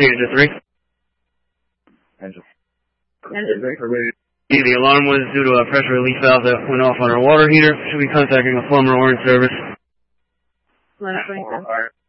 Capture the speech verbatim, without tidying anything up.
Change to three. Engine. Engine. The alarm was due to a pressure relief valve that went off on our water heater. Should be contacting a plumber or in service. eleven twenty-seven.